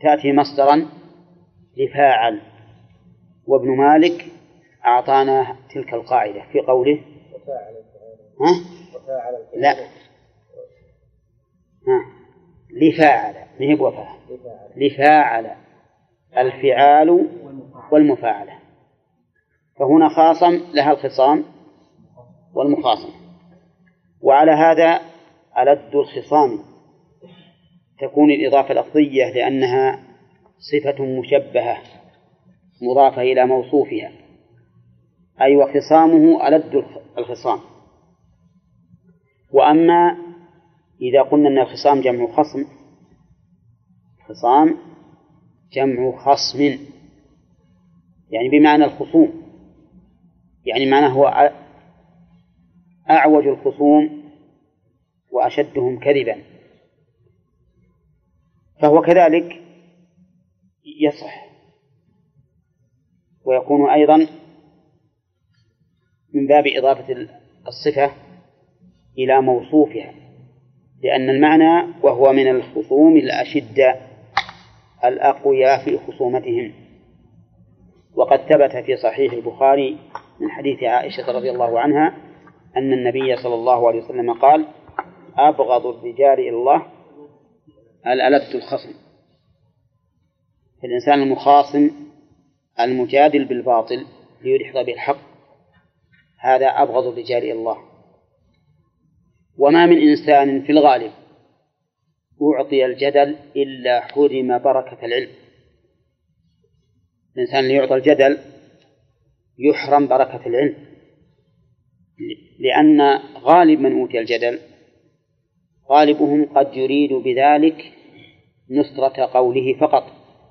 تأتي مصدرا لفاعل. وابن مالك أعطانا تلك القاعدة في قوله لا لفاعل نهب وفاعل لفاعل الفعال والمفاعلة، فهنا خاصم لها الخصام والمخاصم. وعلى هذا ألد الخصام تكون الإضافة اللفظية لأنها صفة مشبهة مضافة إلى موصوفها، أي وخصامه ألد الخصام. وأما إذا قلنا أن الخصام جمع خصم، خصام جمع خصم يعني بمعنى الخصوم، يعني معناه هو أعوج الخصوم وأشدهم كذبا، فهو كذلك يصح ويكون أيضا من باب إضافة الصفة إلى موصوفها، لأن المعنى وهو من الخصوم الأشداء الأقوياء في خصومتهم. وقد ثبت في صحيح البخاري من حديث عائشة رضي الله عنها أن النبي صلى الله عليه وسلم قال: أبغض الرجال إلى الله الألد الخصم. الإنسان المخاصم المجادل بالباطل ليدحض بالحق هذا أبغض الرجال إلى الله. وما من إنسان في الغالب أعطي الجدل إلا حرم بركة العلم. الإنسان اللي يعطى الجدل يحرم بركة العلم، لأن غالب من أوتي الجدل غالبهم قد يريد بذلك نصرة قوله فقط،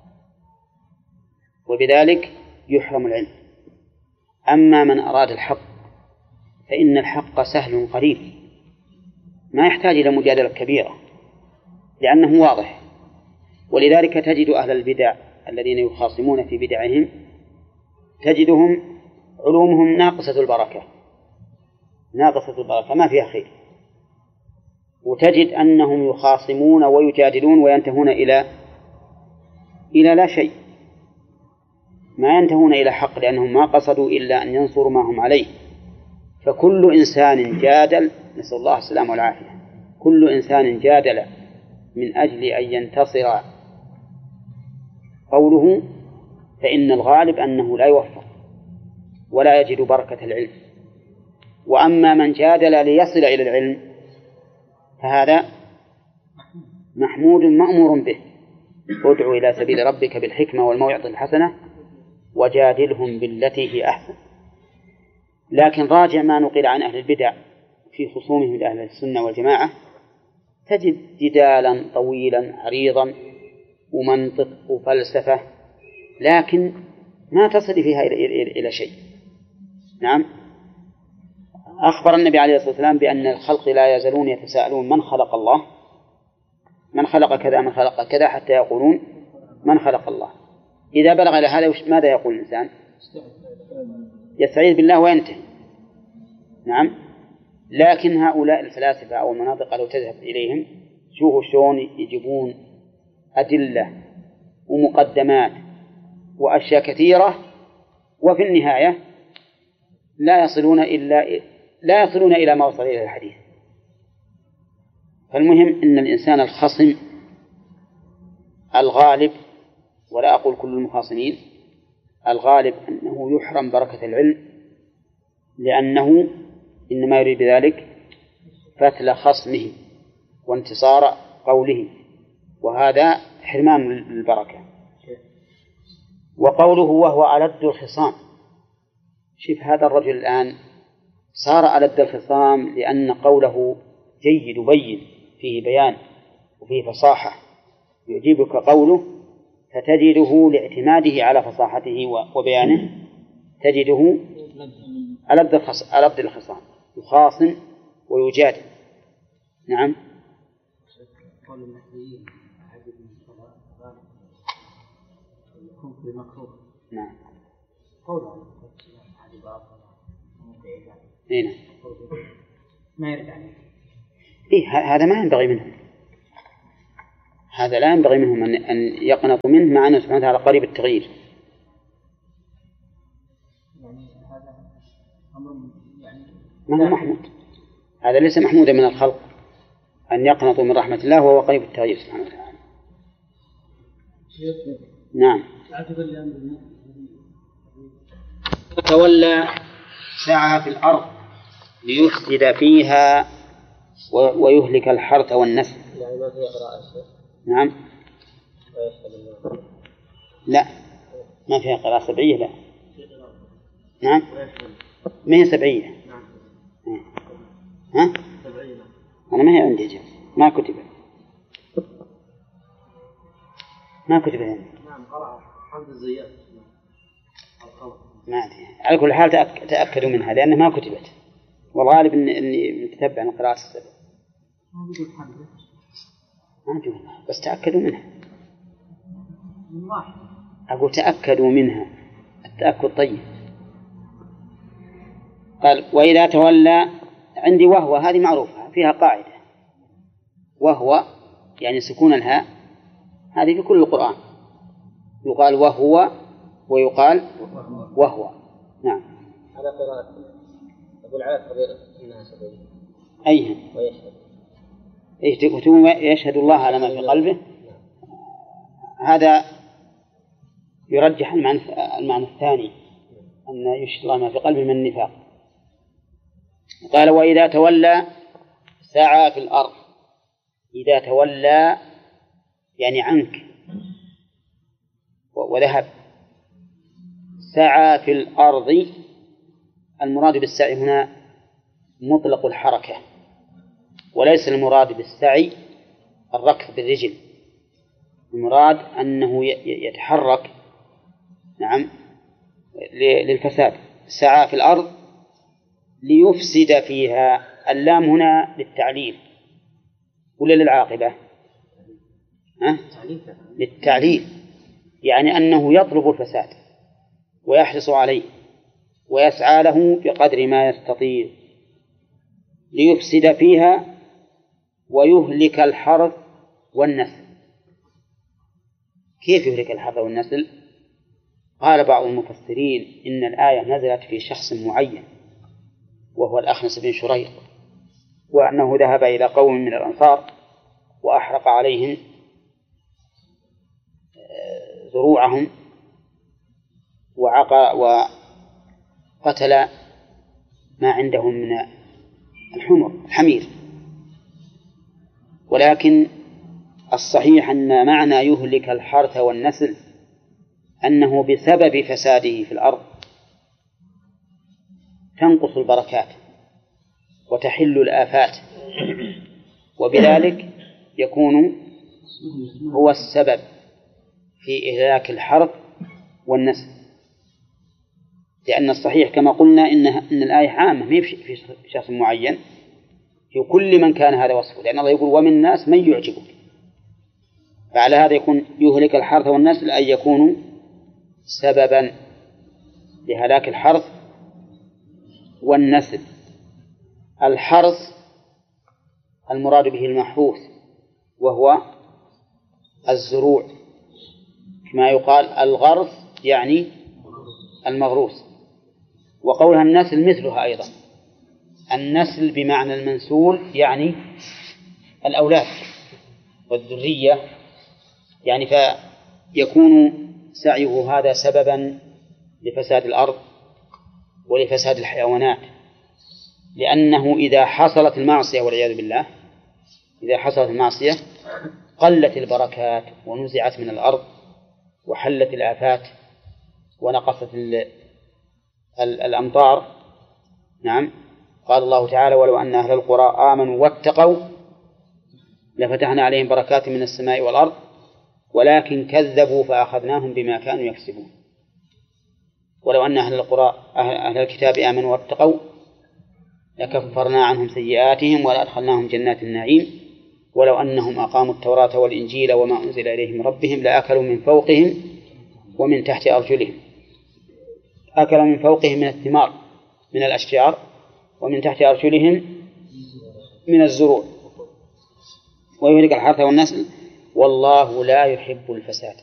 وبذلك يحرم العلم. أما من أراد الحق فإن الحق سهل قريب، ما يحتاج إلى مجادلة كبيرة لأنه واضح. ولذلك تجد أهل البدع الذين يخاصمون في بدعهم تجدهم علومهم ناقصة البركة ما فيها خير، وتجد أنهم يخاصمون ويجادلون وينتهون إلى لا شيء، ما ينتهون إلى حق، لأنهم ما قصدوا إلا أن ينصروا ما هم عليه. فكل إنسان جادل، نسأل الله السلامة والعافية، كل إنسان جادل من أجل أن ينتصر قوله فإن الغالب أنه لا يوفق ولا يجد بركة العلم. وأما من جادل ليصل إلى العلم فهذا محمود مأمور به. ادع إلى سبيل ربك بالحكمة والموعظة الحسنة وجادلهم بالتي هي أحسن. لكن راجع ما نقل عن أهل البدع في خصومهم لأهل السنة والجماعة تجد جدالا طويلا عريضا ومنطق وفلسفة، لكن ما تصل فيها إلى شيء. نعم، أخبر النبي عليه الصلاة والسلام بأن الخلق لا يزالون يتساءلون من خلق الله، من خلق كذا، من خلق كذا، حتى يقولون من خلق الله. إذا بلغ إلى هذا ماذا يقول الإنسان؟ يستعيذ بالله وينتهي. نعم، لكن هؤلاء الفلاسفة أو المناطق لو تذهب إليهم شوفوا شلون يجيبون أدلة ومقدمات وأشياء كثيرة، وفي النهاية لا يصلون إلى ما وصل إليه الحديث. فالمهم أن الإنسان الخصم الغالب، ولا أقول كل المخاصمين، الغالب أنه يحرم بركة العلم، لأنه إنما يريد بذلك فتل خصمه وانتصار قوله، وهذا حرمان للبركة. وقوله وهو ألد الخصام، شوف هذا الرجل الآن صار ألد الخصام لأن قوله جيد بين فيه بيان وفيه فصاحة، يعجبك قوله فتجده لاعتماده على فصاحته وبيانه تجده ألد الخصام، يخاصم ويجادل. نعم. قول المحيين أحد الصلاة يكون في المكروه. نعم. قوله أحد باطل هنا ما يرد عليه. هذا ما ينبغي منه، هذا لا ينبغي منهم أن يقنطوا منه، مع أنه سبحانه وتعالى قريب التغيير. يعني هذا أمر يعني ما هو محمود، هذا ليس محمودا من الخلق أن يقنطوا من رحمة الله وهو قريب التغيير سبحانه وتعالى. نعم. تولى سعى في الأرض ليفسد فيها ويهلك الحرث والنسل. يعني ما فيها قراءة شيء. نعم. لا ما فيها قراءة سبعية، لا. نعم ما هي سبعية. ها؟ أنا ما هي عندي جل. ما كتب عندي. نعم قرأ حمد الزيات. ما أدري. على كل حال تأكدوا منها لأنها ما كتبت، والغالب إني متتبع من قراءة السبع. ما أدري بس تأكدوا منها. أقول تأكدوا منها، التأكد طيب. قال وإذا تولى، عندي وهو هذه معروفة فيها قاعدة، وهو يعني سكون الهاء، هذه في كل القرآن يقال وهو ويقال وهو. نعم. على قراءة أبو العاص إنها سبعية. أيها يشهد الله على ما في قلبه. هذا يرجح المعنى الثاني أن يشهد الله ما في قلبه من النفاق. قال وإذا تولى سعى في الأرض. إذا تولى يعني عنك وذهب. سعى في الأرض، المراد بالسعي هنا مطلق الحركة، وليس المراد بالسعي الركض بالرجل، المراد أنه يتحرك. نعم للفساد. سعى في الأرض ليفسد فيها. اللام هنا للتعليل ولا للعاقبة؟ للتعليل، يعني أنه يطلب الفساد ويحرص عليه ويسعى له بقدر ما يستطيع ليفسد فيها ويهلك الحرث والنسل. كيف يهلك الحرث والنسل؟ قال بعض المفسرين إن الآية نزلت في شخص معين وهو الأخنس بن شريق، وأنه ذهب إلى قوم من الأنصار وأحرق عليهم زروعهم وقتل ما عندهم من الحمير. ولكن الصحيح أن معنى يهلك الحرث والنسل أنه بسبب فساده في الأرض تنقص البركات وتحل الآفات، وبذلك يكون هو السبب في إهلاك الحرث والنسل. لأن الصحيح كما قلنا إن الآية عامة ما في شخص معين، في كل من كان هذا وصفه، لأن الله يقول ومن الناس من يعجبك. فعلى هذا يكون يهلك الحرث والنسل أي يكون سببا لهلاك الحرث والنسل. الحرث المراد به المحروث وهو الزروع، كما يقال الغرث يعني المغروس. وقولها النسل مثلها أيضا، النسل بمعنى المنسول يعني الأولاد والذرية، يعني فيكون سعيه هذا سببا لفساد الأرض ولفساد الحيوانات، لأنه إذا حصلت المعصية والعياذ بالله، إذا حصلت المعصية قلت البركات ونزعت من الأرض وحلت الآفات ونقصت الأمطار. نعم. قال الله تعالى ولو أن أهل القرى آمنوا واتقوا لفتحنا عليهم بركات من السماء والأرض ولكن كذبوا فأخذناهم بما كانوا يكسبون. ولو أن أهل القرى أهل الكتاب آمنوا واتقوا لكفرنا عنهم سيئاتهم ولأدخلناهم جنات النعيم ولو أنهم أقاموا التوراة والإنجيل وما أنزل إليهم من ربهم لأكلوا من فوقهم ومن تحت أرجلهم. أكلوا من فوقهم من الثمار من الأشجار ومن تحت أرجلهم من الزروع. ويهلك الحرث والنسل والله لا يحب الفساد.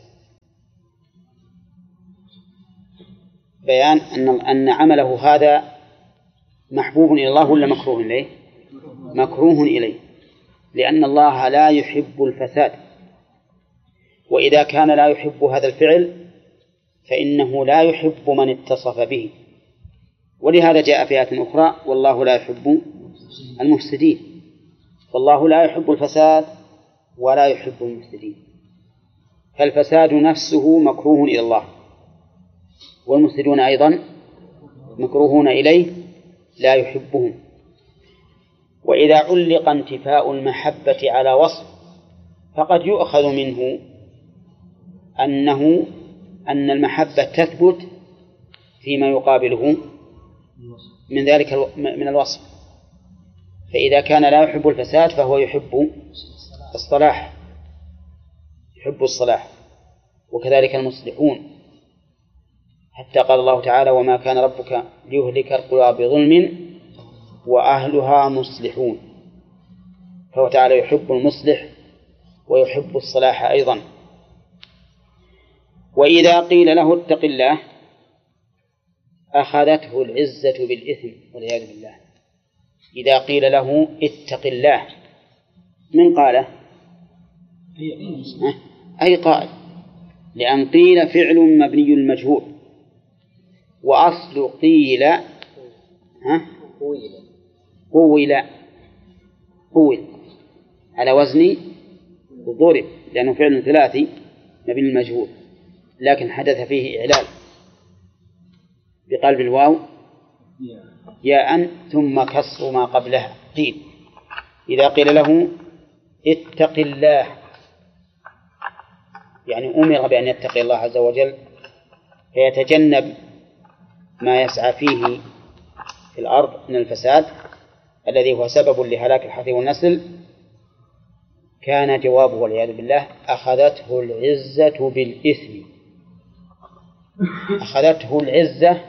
بيان أن عمله هذا محبوب إلى الله ولا مكروه إليه؟ مكروه إليه، لأن الله لا يحب الفساد، وإذا كان لا يحب هذا الفعل فإنه لا يحب من اتصف به. ولهذا جاء في آية أخرى والله لا يحب المفسدين، والله لا يحب الفساد ولا يحب المفسدين. فالفساد نفسه مكروه إلى الله، والمفسدون أيضا مكروهون إليه لا يحبهم. وإذا علق انتفاء المحبة على وصف فقد يؤخذ منه أن المحبة تثبت فيما يقابله من ذلك من الوصف. فإذا كان لا يحب الفساد فهو يحب الصلاح، يحب الصلاح، وكذلك المصلحون، حتى قال الله تعالى وما كان ربك ليهلك القرى بظلم وأهلها مصلحون. فهو تعالى يحب المصلح ويحب الصلاح أيضا. وإذا قيل له اتق الله أخذته العزة بالإثم والعياذ بالله. إذا قيل له اتق الله من قاله؟ أي قائل، لأن قيل فعل مبني المجهول، وأصل قيل قويل على وزن ضرب، لأنه فعل ثلاثي مبني المجهول، لكن حدث فيه إعلال بقلب الواو ياء ثم كسر ما قبلها قيل. إذا قيل له اتق الله يعني أمر بأن يتقي الله عز وجل فيتجنب ما يسعى فيه في الأرض من الفساد الذي هو سبب لهلاك الحرث والنسل، كان جوابه والعياذ بالله أخذته العزة بالإثم. أخذته العزة،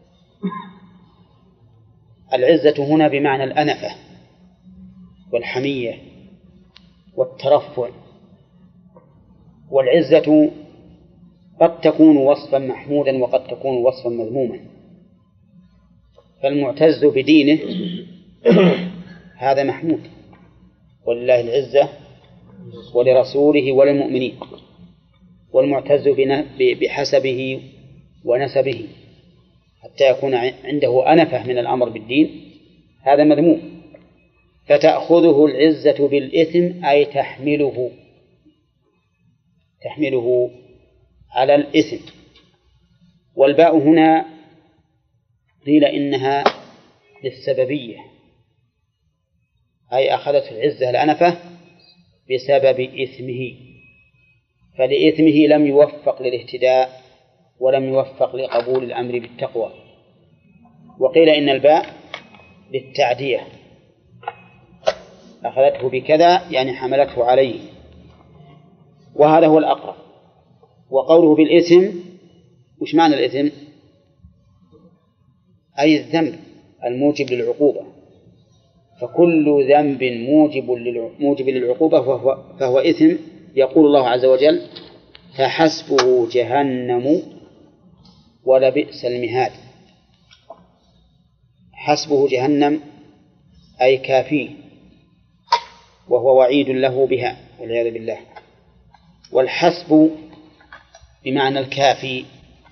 العزة هنا بمعنى الأنفة والحمية والترفع. والعزة قد تكون وصفا محمودا وقد تكون وصفا مذموما. فالمعتز بدينه هذا محمود، ولله العزة ولرسوله وللمؤمنين. والمعتز بحسبه ونسبه حتى يكون عنده أنفة من الأمر بالدين هذا مذموم. فتأخذه العزة بالإثم أي تحمله على الإثم. والباء هنا قيل إنها للسببية، أي أخذت العزة الأنفة بسبب إثمه، فلإثمه لم يوفق للاهتداء ولم يوفق لقبول الأمر بالتقوى. وقيل إن الباء للتعدية، أخذته بكذا يعني حملته عليه، وهذا هو الأقرب. وقوله بالإثم، وش معنى الإثم؟ أي الذنب الموجب للعقوبة. فكل ذنب موجب للعقوبة فهو إثم. يقول الله عز وجل فحسبه جهنم ولبئس المهاد. حسبه جهنم أي كافيه، وهو وعيد له بها والعياذ بالله. والحسب بمعنى الكافي.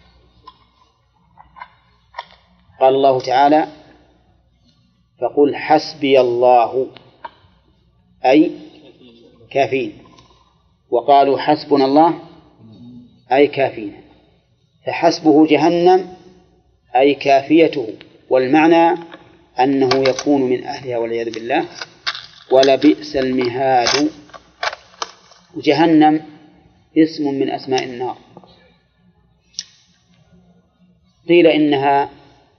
قال الله تعالى فقل حسبي الله أي كافين، وقالوا حسبنا الله أي كافين. فحسبه جهنم أي كافيته، والمعنى أنه يكون من أهلها والعياذ بالله. ولبئس المهاد. جهنم اسم من أسماء النار. قيل إنها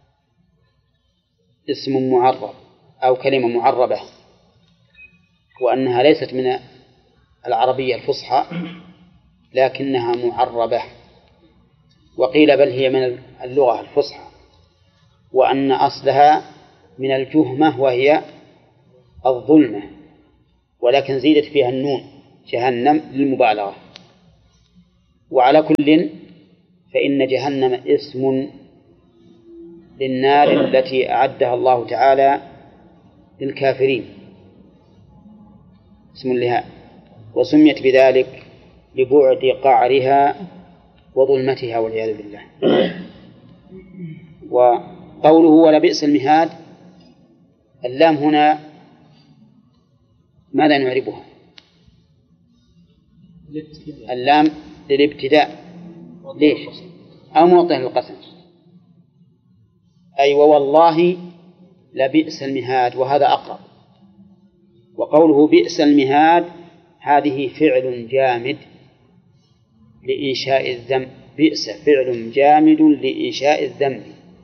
اسم معرب أو كلمة معربة، وأنها ليست من العربية الفصحى لكنها معربة. وقيل بل هي من اللغة الفصحى، وأن أصلها من الجهمة وهي الظلمة، ولكن زيدت فيها النون جهنم للمبالغة. وعلى كل فإن جهنم اسم للنار التي أعدها الله تعالى للكافرين، اسم لها، وسميت بذلك لبعد قعرها وظلمتها والعياذ بالله. وقوله ولبئس المهاد، اللام هنا ماذا نعربها؟ اللام للابتداء. ليش؟ أو موطئ للقسم. أي ووالله لبئس المهاد، وهذا أقرب. وقوله بئس المهاد هذه فعل جامد لإنشاء الذنب، بئس فعل جامد لإنشاء الذنب،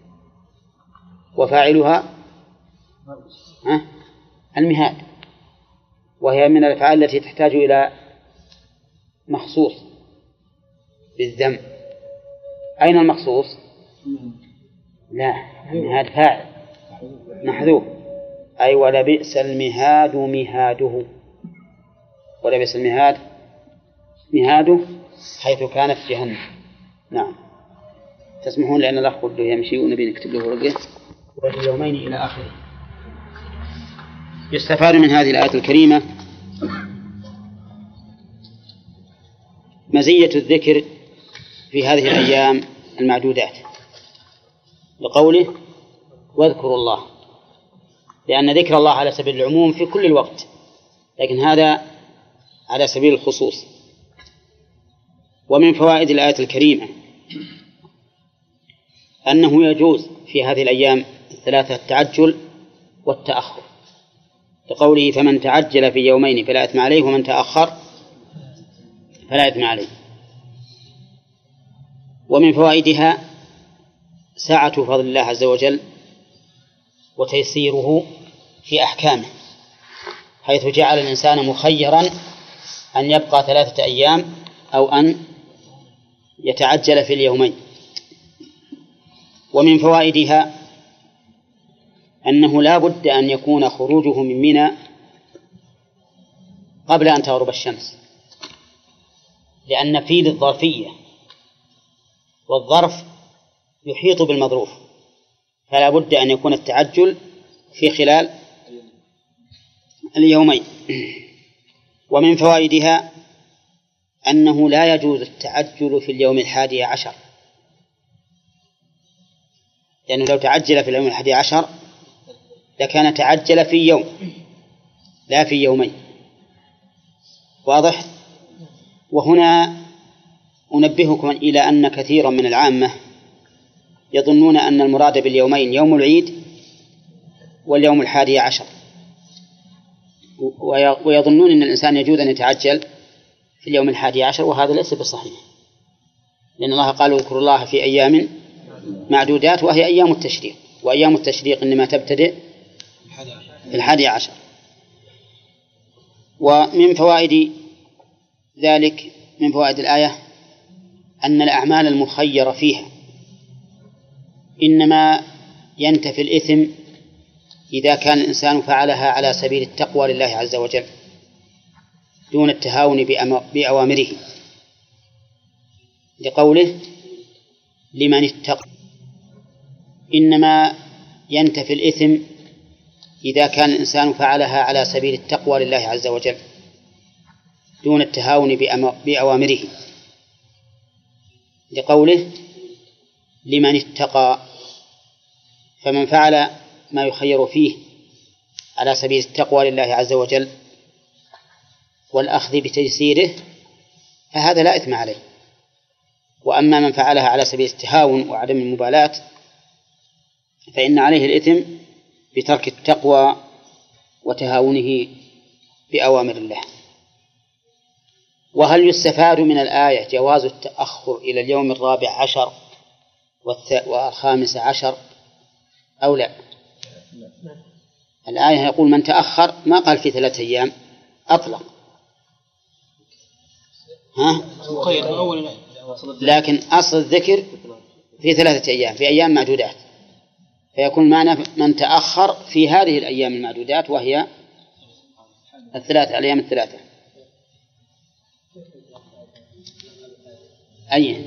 وفاعلها المهاد، وهي من الأفعال التي تحتاج إلى مخصوص بالذنب. أين المخصوص؟ لا، المهاد فاعل محذوف. أي ولبئس المهاد مهاده، ولبئس المهاد مهاده حيث كانت جهنم. نعم. تسمحون لأن الأخ بده يمشي ونبي نكتب له ورقة واليومين إلى آخره. يستفاد من هذه الآية الكريمة مزية الذكر في هذه الأيام المعدودات، لقوله واذكروا الله، لأن ذكر الله على سبيل العموم في كل الوقت، لكن هذا على سبيل الخصوص. ومن فوائد الآية الكريمة أنه يجوز في هذه الأيام الثلاثة التعجل والتأخر، لقوله فمن تعجل في يومين فلا إثم عليه ومن تأخر فلا إثم عليه. ومن فوائدها سعة فضل الله عز وجل وتيسيره في أحكامه، حيث جعل الإنسان مخيرا أن يبقى 3 أيام أو أن يتعجل في اليومين. ومن فوائدها أنه لا بد أن يكون خروجه من منى قبل أن تغرب الشمس، لأن فيه للظرفية، والظرف يحيط بالمظروف، فلا بد أن يكون التعجل في خلال اليومين. ومن فوائدها أنه لا يجوز التعجل في اليوم 11، لأنه لو تعجل في اليوم 11 لكان تعجل في يوم لا في يومين. واضح؟ وهنا أنبهكم إلى أن كثيرا من العامة يظنون أن المراد باليومين يوم العيد واليوم 11، ويظنون أن الإنسان يجوز أن يتعجل في اليوم 11، وهذا ليس بصحيح، لأن الله قال اذكروا الله في أيام معدودات، وهي أيام التشريق، وأيام التشريق إنما تبتدئ في 11. ومن فوائد ذلك، من فوائد الآية، أن الأعمال المخيرة فيها إنما ينتفي الإثم إذا كان الإنسان فعلها على سبيل التقوى لله عز وجل دون التهاون بأوامره، لقوله لمن اتقى. إنما ينتفي الإثم إذا كان الإنسان فعلها على سبيل التقوى لله عز وجل دون التهاون بأوامره، لقوله لمن اتقى. فمن فعل ما يخير فيه على سبيل التقوى لله عز وجل والأخذ بتيسيره فهذا لا إثم عليه. وأما من فعلها على سبيل التهاون وعدم المبالاة فإن عليه الإثم بترك التقوى وتهاونه بأوامر الله. وهل يستفاد من الآية جواز التأخر إلى اليوم 14 و15 أو لا؟ الآية يقول من تأخر، ما قال في 3 أيام، أطلق، لكن أصل الذكر في 3 أيام، في أيام معدودات، فيكون معنى من تأخر في هذه الأيام المعدودات وهي الأيام 3. أي